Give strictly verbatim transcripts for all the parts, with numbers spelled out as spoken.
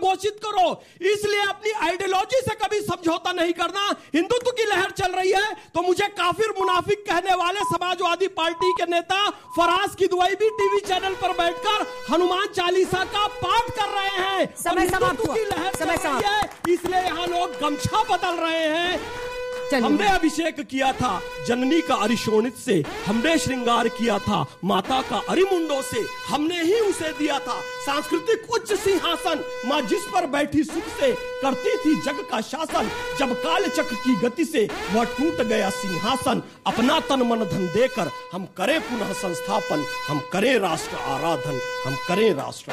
घोषित करो। इसलिए अपनी आइडियोलॉजी से कभी समझौता नहीं करना। हिंदुत्व की लहर चल रही है तो मुझे काफिर मुनाफिक कहने वाले समाजवादी पार्टी के नेता फराज की दुआई भी टीवी चैनल पर बैठकर हनुमान चालीसा का पाठ कर रहे हैं। समय समाप्त हुआ। की लहर समय चल रही है, इसलिए यहाँ लोग गमछा बदल रहे हैं। हमने अभिषेक किया था जननी का अरिशोणित से, हमने श्रृंगार किया था माता का अरिमुंडों से, हमने ही उसे दिया था सांस्कृतिक उच्च सिंहासन। माँ जिस पर बैठी सुख से करती थी जग का शासन, जब काल चक्र की गति से वह टूट गया सिंहासन। अपना तन मन धन देकर हम करें पुनः संस्थापन, हम करें राष्ट्र आराधन, हम करें राष्ट्र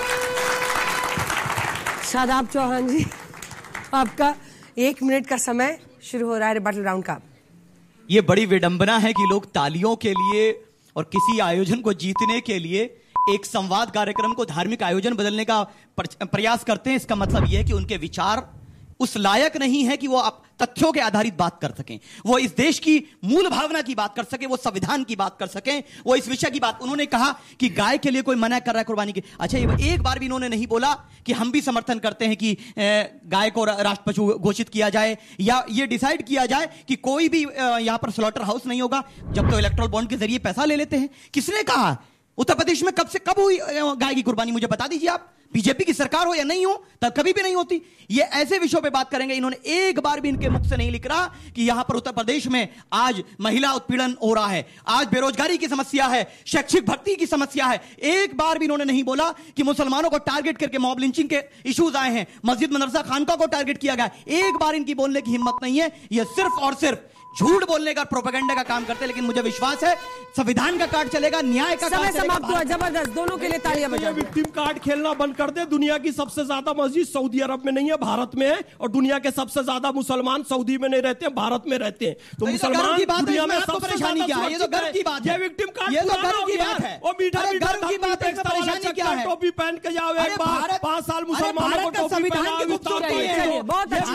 आराधन। शादाब चौहान जी, आपका एक मिनट का समय शुरू हो रहा है रिबटल राउंड का। ये बड़ी विडंबना है कि लोग तालियों के लिए और किसी आयोजन को जीतने के लिए एक संवाद कार्यक्रम को धार्मिक आयोजन बदलने का प्रयास करते हैं। इसका मतलब यह है कि उनके विचार उस लायक नहीं है कि वो आप तथ्यों के आधारित बात कर सकें, वो इस देश की मूल भावना की बात कर सकें, वो संविधान की बात कर सकें, वो इस विषय की बात। उन्होंने कहा कि गाय के लिए कोई मना कर रहा है कुर्बानी की। अच्छा, ये एक बार भी इन्होंने नहीं बोला कि हम भी समर्थन करते हैं कि गाय को राष्ट्र पशु घोषित किया जाए या ये डिसाइड किया जाए कि कोई भी यहां पर स्लॉटर हाउस नहीं होगा जब तो इलेक्ट्रल बॉन्ड के जरिए पैसा ले लेते हैं। किसने कहा? उत्तर प्रदेश में कब से कब हुई गाय की कुर्बानी? मुझे बता दीजिए आप। बीजेपी की सरकार हो या नहीं हो, तब कभी भी नहीं होती। ये ऐसे विषयों पे बात करेंगे। इन्होंने एक बार भी इनके मुख से नहीं लिख रहा कि यहां पर उत्तर प्रदेश में आज महिला उत्पीड़न हो रहा है, आज बेरोजगारी की समस्या है, शैक्षिक भर्ती की समस्या है। एक बार भी इन्होंने नहीं बोला कि मुसलमानों को टारगेट करके मॉब लिंचिंग के इश्यूज आए हैं, मस्जिद मदरसा खानका को टारगेट किया गया। एक बार इनकी बोलने की हिम्मत नहीं है। यह सिर्फ और सिर्फ झूठ बोलने का, प्रोपेगेंडा का काम करते हैं। लेकिन मुझे विश्वास है संविधान का कार्ड चलेगा, न्याय का समय समाप्त हुआ। जबरदस्त, दोनों के लिए तालियां बजाओ। विक्टिम कार्ड खेलना बंद कर दे। दुनिया की सबसे ज्यादा मस्जिद सऊदी अरब में नहीं है, भारत में है। और दुनिया के सबसे ज्यादा मुसलमान सऊदी में नहीं रहते हैं, भारत में रहते हैं। तो मुसलमान दुनिया में सबसे परेशानी क्या है? ये तो गर्व की बात है। ये विक्टिम कार्ड, ये तो गर्व की बात है। और मीठा गर्व की बात है। परेशानी क्या है? टोपी पहन के जाओ एक बार, पांच साल मुसलमानों को संविधान की खूबसूरती है। बहुत अच्छी।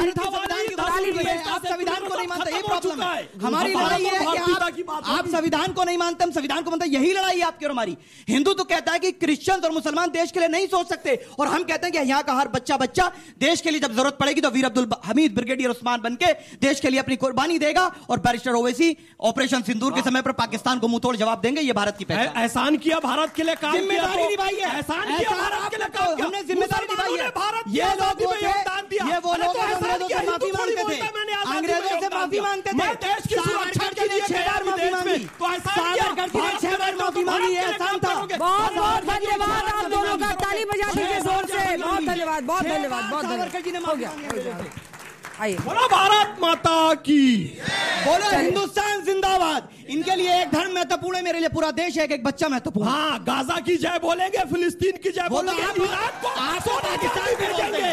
आप संविधान को नहीं मानते, ये प्रॉब्लम है हमारी। लड़ाई है कि आप, आप संविधान को नहीं मानते, हम संविधान को मानते। यही लड़ाई है आपकी और हमारी। हिंदू तो कहता है कि क्रिश्चियन और मुसलमान देश के लिए नहीं सोच सकते, और हम कहते हैं कि यहाँ का हर बच्चा बच्चा देश के लिए जब जरूरत पड़ेगी तो वीर अब्दुल हमीद ब्रिगेडियर उस्मान बनके देश के लिए अपनी कुर्बानी देगा। और बैरिस्टर ओवैसी ऑपरेशन सिंदूर के समय पर पाकिस्तान को मुंहतोड़ जवाब देंगे। ये भारत की पहचान। एहसान किया भारत के लिए, जिम्मेदारी निभाई है। एहसान किया भारत के लिए, हमने जिम्मेदारी निभाई है। ये लोग योगदान दिया। ये वो लोग अंग्रेजों से माफी मांगते थे, अंग्रेजों से माफी मांगते थे। देश की सुरक्षा के लिए छह बार माफी मांगी, सावरकर के लिए छह बार माफी मांगी। एहसान था। बहुत बहुत धन्यवाद आप दोनों का। ताली बजा दीजिए जोर से। बहुत धन्यवाद, बहुत धन्यवाद, बहुत धन्यवाद। हो गया। आइए। बोलो भारत माता की, बोलो हिंदुस्तान जिंदाबाद। इनके लिए एक धर्म महत्वपूर्ण है, मेरे लिए पूरा देश है, एक एक बच्चा महत्वपूर्ण। हाँ, गाजा की जय बोलेंगे, फिलिस्तीन की जय बोलेंगे, इराक को पाकिस्तान भी बोलेंगे,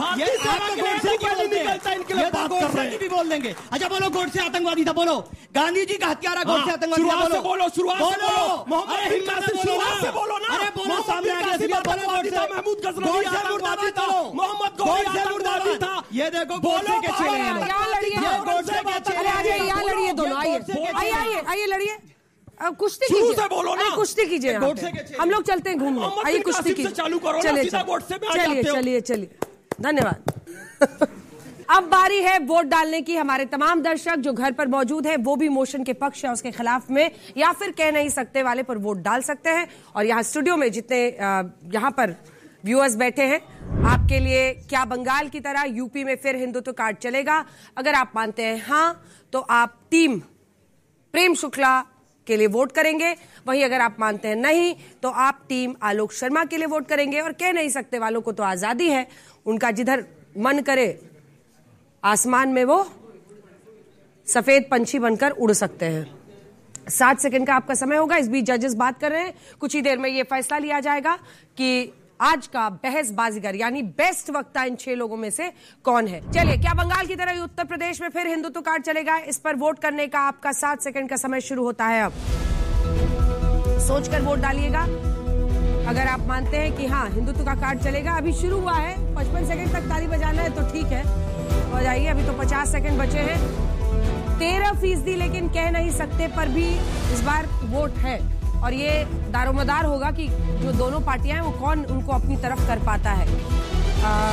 गोडसे भी बोल देंगे। अच्छा बोलो, गोडसे आतंकवादी था, बोलो गांधी जी का हत्यारा गोडसे आतंकवादी था, बोलो बोलो शुरुआत बोलो मोहम्मद हिम्मत से शुरुआत से बोलो ना। अरे बोलो सामने आ गया सिविल, बोलो गोडसे, महमूद गजनवी मुर्दाबाद था, मोहम्मद गोडसे मुर्दाबाद था। ये देखो गोडसे के चेले हैं, यहाँ लड़िए, गोडसे के चेले। आइए यहाँ लड़िए दोनों। आइए आइए आइए आइए लड़िए। कुश्ती कीजिए, बोलो ना। कुश्ती कीजिए। हम लोग चलते हैं घूमने। आइए कुश्ती कीजिए। चलिए चलिए चलिए चलिए। धन्यवाद। अब बारी है वोट डालने की। हमारे तमाम दर्शक जो घर पर मौजूद हैं वो भी मोशन के पक्ष या उसके खिलाफ में या फिर कह नहीं सकते वाले पर वोट डाल सकते हैं। और यहाँ स्टूडियो में जितने यहाँ पर व्यूअर्स बैठे हैं, आपके लिए क्या बंगाल की तरह यूपी में फिर हिंदुत्व कार्ड चलेगा? अगर आप मानते हैं हाँ, तो आप टीम प्रेम शुक्ला के लिए वोट करेंगे। वहीं अगर आप मानते हैं नहीं, तो आप टीम आलोक शर्मा के लिए वोट करेंगे। और कह नहीं सकते वालों को तो आजादी है, उनका जिधर मन करे आसमान में वो सफेद पंछी बनकर उड़ सकते हैं। सात सेकंड का आपका समय होगा। इस बीच जजेस बात कर रहे हैं। कुछ ही देर में यह फैसला लिया जाएगा कि आज का बहस बाजीगर यानी बेस्ट वक्ता इन छह लोगों में से कौन है। चलिए, क्या बंगाल की तरह ही उत्तर प्रदेश में फिर हिंदुत्व कार्ड चलेगा? इस पर वोट करने का आपका सात सेकंड का समय शुरू होता है। अब सोचकर वोट डालिएगा। अगर आप मानते हैं कि हाँ हिंदुत्व का कार्ड चलेगा, अभी शुरू हुआ है, पचपन सेकंड तक ताली बजाना है तो ठीक है, हो जाइए। अभी तो पचास सेकंड बचे हैं। तेरह फीसदी लेकिन कह नहीं सकते पर भी इस बार वोट है। और ये दारोमदार होगा कि जो दोनों पार्टियां हैं वो कौन उनको अपनी तरफ कर पाता है। आ,